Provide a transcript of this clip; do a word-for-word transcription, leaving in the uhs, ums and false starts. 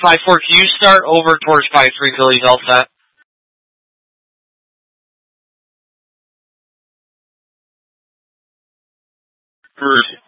five four, can you start over towards five three till he's all set? Bruce,